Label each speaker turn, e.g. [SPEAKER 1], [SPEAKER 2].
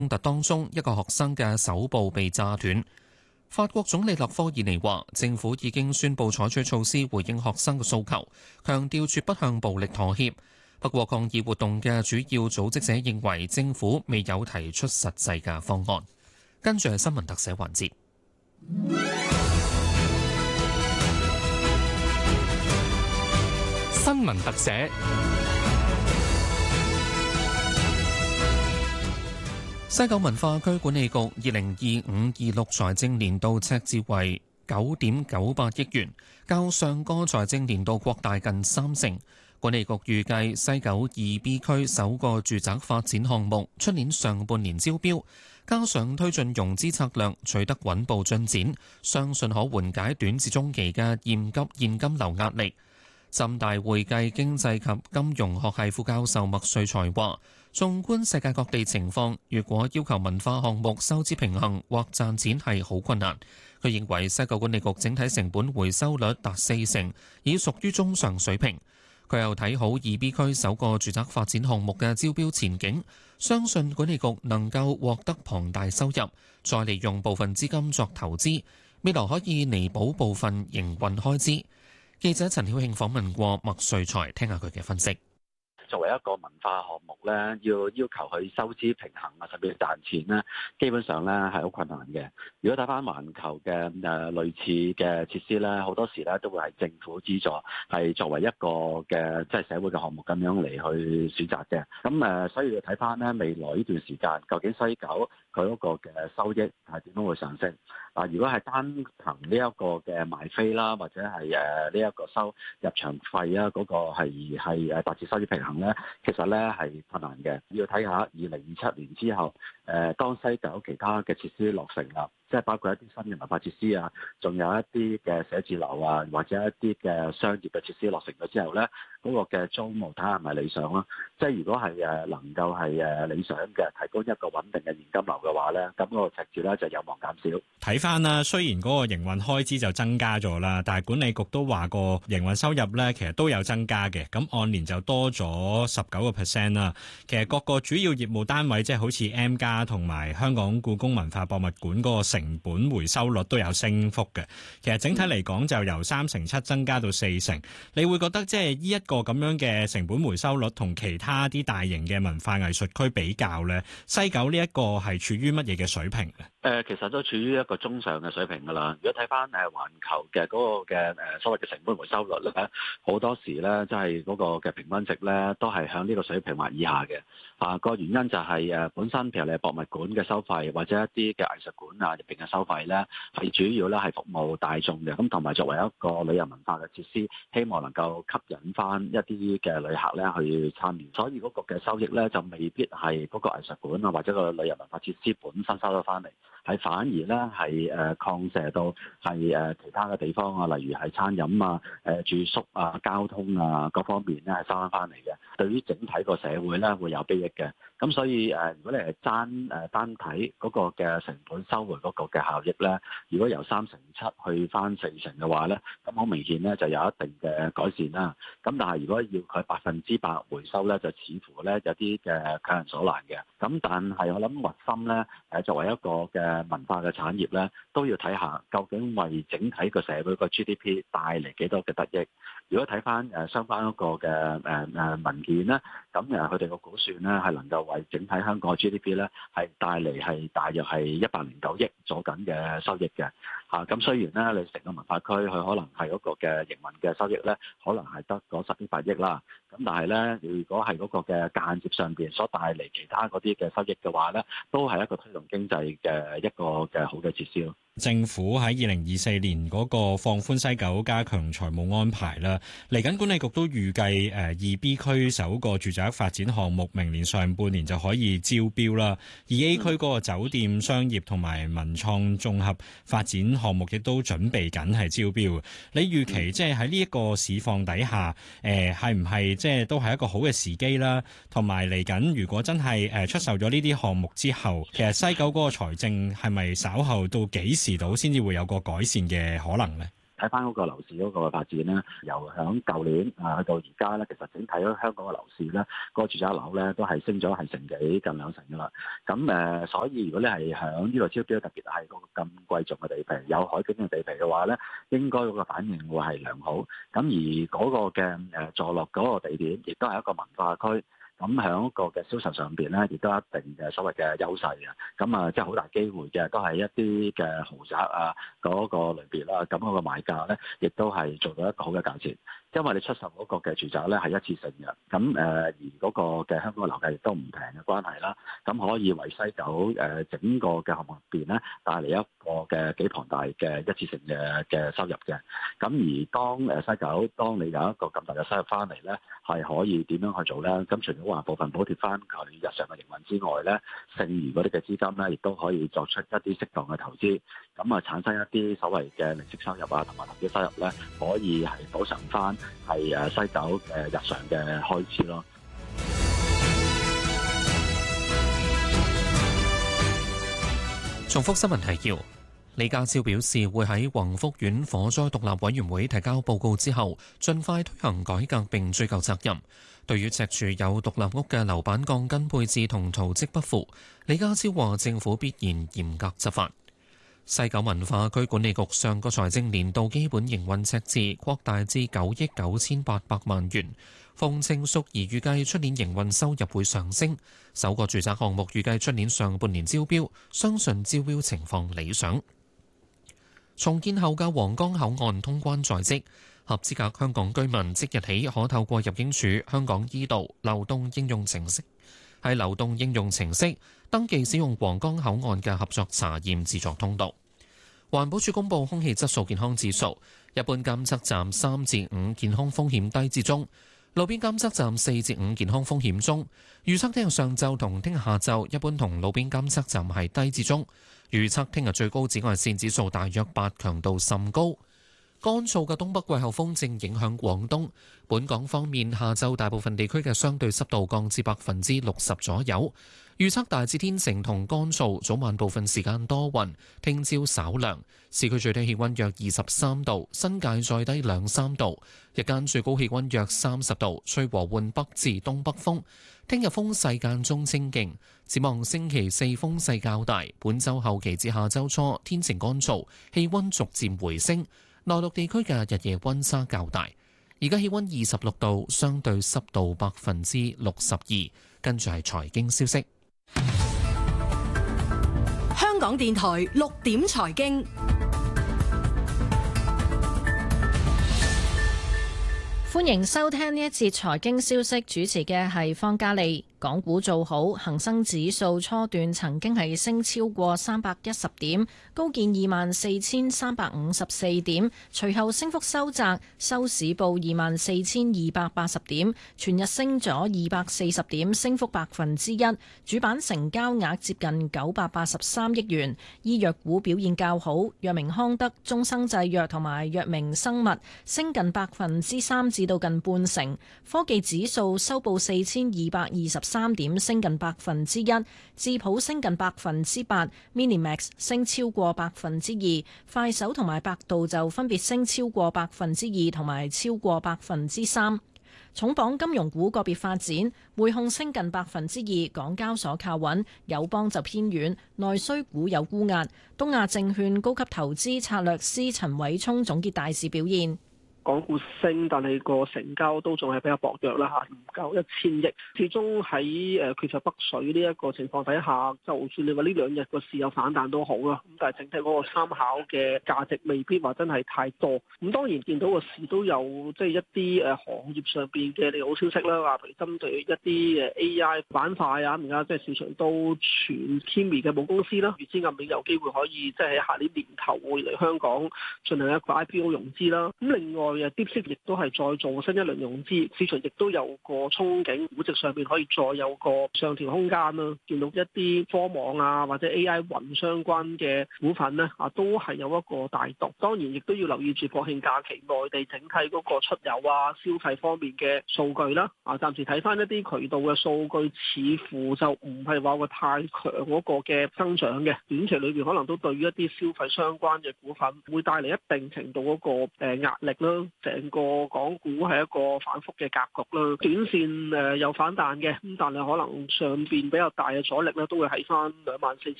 [SPEAKER 1] 衝突當中，一個學生嘅手部被炸斷。法國總理勒科爾尼話，政府已經宣布採取措施回應學生嘅訴求，強調絕不向暴力妥協。不過，抗議活動嘅主要組織者認為政府未有提出實際嘅方案。跟住係新聞特寫環節。
[SPEAKER 2] 新聞特寫。
[SPEAKER 1] 西九文化區管理局2025-26財政年度赤字為9.98億元，較上個財政年度擴大近30%。管理局預計西九2B 區首個住宅發展項目出年上半年招標，加上推進融資策略取得穩步進展，相信可緩解短至中期嘅現金流壓力。浸大會計經濟及金融學系副教授麥瑞才話，縱觀世界各地情況，如果要求文化項目收支平衡或賺錢係好困難。佢認為西九管理局整體成本回收率達40%，已屬於中上水平。佢又睇好2B 區首個住宅發展項目嘅招標前景，相信管理局能夠獲得龐大收入，再利用部分資金作投資，未來可以彌補部分營運開支。記者陳曉慶訪問過麥瑞才，聽下佢嘅分析。
[SPEAKER 3] 作為一個文化項目咧，要求佢收支平衡啊，甚至賺錢咧，基本上咧係好困難嘅。如果睇翻環球嘅類似嘅設施咧，好多時咧都會係政府資助，係作為一個嘅即係社會嘅項目咁樣嚟去選擇嘅。咁所以要睇翻咧未來呢段時間，究竟西九佢嗰個嘅收益係點樣會上升？如果係單憑呢一個嘅賣飛啦，或者係呢一個收入場費啊，嗰個係達至收支平衡咧，其實咧係困難嘅。要睇下2027年之後，當西九其他嘅設施落成啦，即係包括一啲新嘅文化設施啊，仲有一啲嘅寫字樓啊，或者一啲嘅商業嘅設施落成咗之後咧，嗰個嘅租務睇下係咪理想咯？即係如果係能夠係理想嘅，提供一個穩定嘅現金流嘅話咧，咁嗰個赤字咧就有望減少。
[SPEAKER 4] 睇翻啦，雖然嗰個營運開支就增加咗啦，但係管理局都話個營運收入咧其實都有增加嘅，咁按年就多咗19% 啦。其實各個主要業務單位即係好似 M+ 同埋香港故宮文化博物館嗰個成本回收率都有升幅嘅。其實整體嚟講就由3成7增加到4成。你會覺得即係呢一個咁樣嘅成本回收率同其他啲大型嘅文化藝術區比較咧，西九呢一個係處於乜嘢嘅水平咧？
[SPEAKER 3] 其實都處於一個中上嘅水平㗎啦。如果睇翻環球嘅嗰個嘅所謂嘅成本回收率咧，好多時咧即係嗰個嘅平均值咧都係響呢個水平或以下嘅。個原因就係本身譬如你博物館嘅收費或者一啲嘅藝術館啊入邊嘅收費咧，係主要咧係服務大眾嘅。咁同埋作為一個旅遊文化嘅設施，希望能夠吸引翻一啲嘅旅客咧去參與，所以嗰個嘅收益咧就未必係嗰個藝術館啊或者個旅遊文化設施本身收得翻嚟。係反而咧係擴射到係其他嘅地方啊，例如係餐飲啊、住宿啊、交通啊各方面咧係收翻嚟嘅，對於整體個社會咧會有裨益嘅。咁所以如果你係單睇嗰個嘅成本收回嗰個嘅效益咧，如果由3成7去翻4成嘅話咧，咁好明顯咧就有一定嘅改善啦。咁但係如果要佢100%回收咧，就似乎咧有啲嘅強人所難嘅。咁但係我諗核心咧作為一個嘅文化嘅產業咧，都要睇下究竟為整體個社會個 GDP 帶嚟幾多嘅得益。如果睇翻相關一個嘅文件咧，咁佢哋個估算咧係能夠為整體香港嘅 GDP 咧係帶嚟係大約係109億左緊嘅收益嘅。咁雖然咧你成個文化區佢可能係嗰個嘅營運嘅收益咧，可能係得嗰10億8億啦。咁但係咧，如果係嗰個嘅間接上邊所帶嚟其他嗰啲嘅收益嘅話咧，都係一個推動經濟嘅一個嘅好嘅設施咯。
[SPEAKER 4] 政府喺2024年嗰個放寬西九加強財務安排啦，嚟緊管理局都預計2B 區首個住宅發展項目明年上半年就可以招標啦。2A 區嗰個酒店、商業同埋文創綜合發展項目亦都準備緊係招標。你預期即係喺呢一個市況底下，係唔係即係都係一個好嘅時機啦？同埋嚟緊如果真係出售咗呢啲項目之後，其實西九嗰個財政係咪稍後到幾時到先至會有個改善嘅可能呢？
[SPEAKER 3] 睇翻嗰個樓市嗰個發展咧，由響舊年去到而家咧，其實整體香港嘅樓市咧，個住宅樓咧都係升咗係成幾近兩成噶啦。咁所以如果你係響呢個招標，特別係嗰個咁貴重嘅地皮，有海景嘅地皮嘅話咧，應該嗰個反應會係良好。咁而嗰個嘅坐落嗰個地點，亦都係一個文化區。咁喺個嘅銷售上邊咧，亦都有一定嘅所謂嘅優勢嘅。咁即係好大機會嘅，都係一啲嘅豪宅嗰個類別啦。咁嗰個買價咧，亦都係做到一個好嘅價錢。因為你出售嗰個嘅住宅咧係一次性嘅，咁而嗰個嘅香港嘅樓價亦都唔平嘅關係啦，咁可以為西九整個嘅項目入邊咧帶嚟一個嘅幾龐大嘅一次性嘅收入嘅。咁而當西九當你有一個咁大嘅收入翻嚟咧，係可以點樣去做咧？咁除咗話部分補貼翻佢日常嘅營運之外咧，剩餘嗰啲嘅資金咧，亦都可以作出一啲適當嘅投資，咁產生一啲所謂嘅利息收入同埋投資收入咧，可以係補償翻係西九日常嘅開支咯。
[SPEAKER 1] 重複新聞提要：李家超表示會喺宏福苑火災獨立委員會提交報告之後，盡快推行改革並追究責任。對於赤柱有獨立屋嘅樓板鋼筋配置同圖則不符，李家超話政府必然嚴格執法。西九文化區管理局上個財政年度基本營運赤字擴大至9億9800萬元。馮程淑儀預計出年營運收入會上升，首個住宅項目預計出年上半年招標，相信招標情況理想。重建後嘅皇崗口岸通關在即，合資格香港居民即日起可透過入境處香港 e 道流動應用程式，喺流動應用程式登記使用皇崗口岸嘅合作查驗自助通道。環保署公布空氣質素健康指數，一般監測站3至5健康風險低至中，路邊監測站4至5健康風險中。預測聽日上晝同聽日下晝一般同路邊監測站係低至中。預測聽日最高紫外線指數大約8，強度甚高。乾燥嘅東北季候風正影響廣東。本港方面，下晝大部分地區嘅相對濕度降至60%左右。預測大致天晴同乾燥，早晚部分時間多雲，聽朝稍涼。市區最低氣溫約23度，新界再低2-3度。日間最高氣溫約30度，吹和緩北至東北風。聽日風勢間中清勁，展望星期四風勢較大。本週後期至下週初天晴乾燥，氣溫逐漸回升。內陸地區嘅日夜溫差較大。而家氣溫26度，相對濕度62%。跟住係財經消息。
[SPEAKER 2] 香港電台6點財經，
[SPEAKER 5] 歡迎收聽呢一節財經消息，主持嘅係方嘉利。港股做好，恒生指數初段曾經係升超過310點，高見24,354點，隨後升幅收窄，收市報24,280點，全日升咗240點，升幅1%。主板成交額接近983億元。醫藥股表現較好，藥明康德、中生製藥同埋藥明生物升近3%至到近半成。科技指數收報4223點，升近1%，智普升近8%， Minimax 升超過2%，快手同埋百度就分別升超過2%同埋超過3%。重磅金融股個別發展，匯控升近2%，港交所靠穩，友邦就偏軟，內需股有沽壓。東亞證券高級投資策略師陳偉聰總結大市表現。
[SPEAKER 6] 港股升，但係個成交都仲係比較薄弱啦嚇，唔夠1000億。始終喺缺乏北水呢一個情況底下，就算你話呢兩日個市有反彈都好啦，咁但係整體嗰個參考嘅價值未必話真係太多。咁當然見到個市都有即係一啲行業上邊嘅利好消息啦，話譬如針對一啲AI 板塊啊，而家即係市場都傳 Kimi 嘅母公司啦，預知暗面有機會可以即係喺下年年頭會嚟香港進行一個 IPO 融資啦。咁另外 DeepSeek 亦都係再做新一輪融資，市場亦都有個憧憬，估值上面可以再有個上調空間啦。見到一啲科網啊或者 AI 雲相關嘅股份呢，都係有一個帶動。當然亦都要留意住國慶假期內地整體嗰個出遊啊消費方面嘅數據啦。暫時睇翻一啲渠道嘅數據，似乎就唔係話個太強嗰個嘅增長嘅。短期裏邊可能都對於一啲消費相關嘅股份會帶嚟一定程度嗰個壓力啦。成個港股係一個反覆嘅格局啦。短線有反彈嘅，咁但係可能上邊比較大嘅阻力咧，都會喺翻24,000